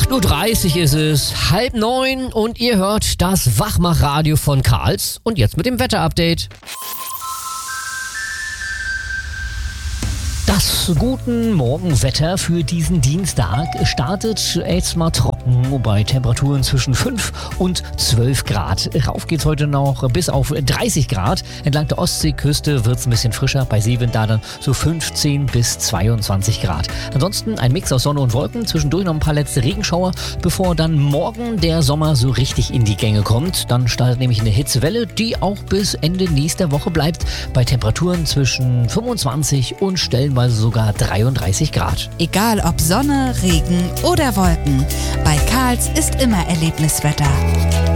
8.30 Uhr ist es, 8:30 und ihr hört das Wachmachradio von Karls. Und jetzt mit dem Wetterupdate. Das guten Morgenwetter für diesen Dienstag startet erstmal trocken bei Temperaturen zwischen 5 und 12 Grad. Rauf geht's heute noch bis auf 30 Grad. Entlang der Ostseeküste wird's ein bisschen frischer. Bei Seewind da dann so 15 bis 22 Grad. Ansonsten ein Mix aus Sonne und Wolken. Zwischendurch noch ein paar letzte Regenschauer, bevor dann morgen der Sommer so richtig in die Gänge kommt. Dann startet nämlich eine Hitzewelle, die auch bis Ende nächster Woche bleibt. Bei Temperaturen zwischen 25 und stellenweise sogar 33 Grad. Egal ob Sonne, Regen oder Wolken, bei Karls ist immer Erlebniswetter.